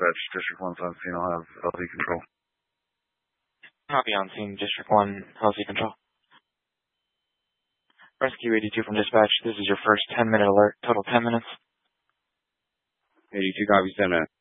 dispatch. District 1's on scene. I'll have LZ control. Copy on scene. District 1, LZ control. Rescue 82 from dispatch. This is your first 10-minute alert. Total 10 minutes. 82 copies 10 minutes.